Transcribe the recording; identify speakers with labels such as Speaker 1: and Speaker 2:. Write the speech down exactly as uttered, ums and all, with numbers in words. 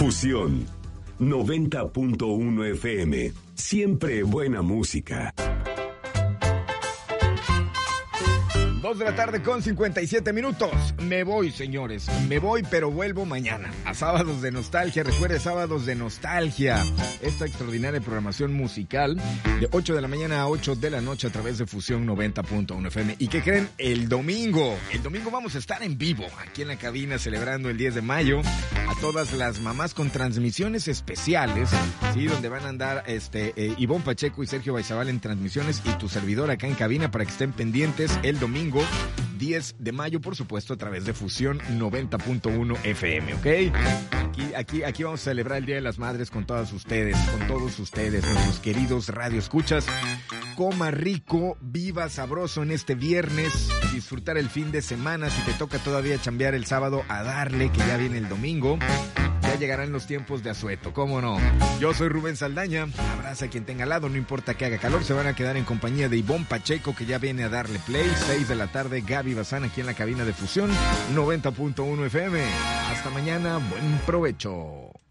Speaker 1: Fusión noventa punto uno F M. Siempre buena música.
Speaker 2: Dos de la tarde con cincuenta y siete minutos. Me voy, señores. Me voy, pero vuelvo mañana. A Sábados de Nostalgia. Recuerde, Sábados de Nostalgia. Esta extraordinaria programación musical de ocho de la mañana a ocho de la noche a través de Fusión noventa punto uno F M. ¿Y qué creen? El domingo. El domingo vamos a estar en vivo aquí en la cabina celebrando el diez de mayo. A todas las mamás con transmisiones especiales, sí, donde van a andar este eh, Ivonne Pacheco y Sergio Baizabal en transmisiones y tu servidor acá en cabina para que estén pendientes el domingo diez de mayo, por supuesto, a través de Fusión noventa punto uno F M, ¿ok? Aquí, aquí, aquí vamos a celebrar el Día de las Madres con todas ustedes, con todos ustedes, nuestros queridos radioescuchas. Coma rico, viva sabroso en este viernes, disfrutar el fin de semana. Si te toca todavía chambear el sábado, a darle, que ya viene el domingo. Ya llegarán los tiempos de asueto, ¿cómo no? Yo soy Rubén Saldaña, abraza a quien tenga al lado, no importa que haga calor, se van a quedar en compañía de Ivonne Pacheco, que ya viene a darle play. Seis de la tarde, Gaby Bazán aquí en la cabina de Fusión noventa punto uno F M. Hasta mañana, buen provecho.